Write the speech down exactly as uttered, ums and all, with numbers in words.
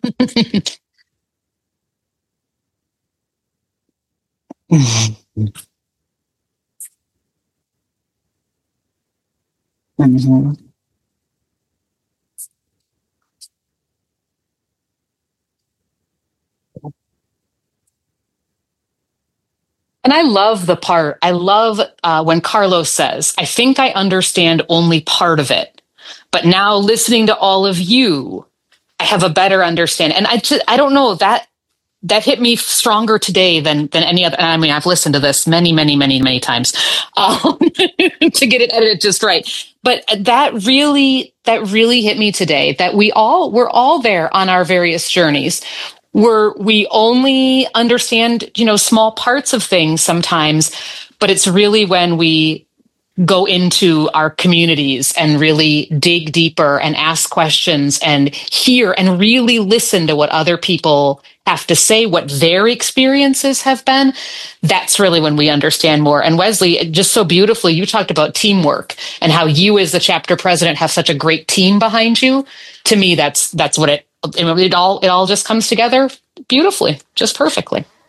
Mhm. And I love the part, I love uh, when Carlos says, I think I understand only part of it. But now listening to all of you, I have a better understanding. And I just, I don't know that that hit me stronger today than than any other. I mean, I've listened to this many, many, many, many times um, to get it edited just right. But that really, that really hit me today. That we all, we're all there on our various journeys. Where we only understand, you know, small parts of things sometimes, but it's really when we go into our communities and really dig deeper and ask questions and hear and really listen to what other people have to say, what their experiences have been. That's really when we understand more. And Wesley, just so beautifully, you talked about teamwork and how you as the chapter president have such a great team behind you. To me, that's, that's what it, it all, it all just comes together beautifully, just perfectly.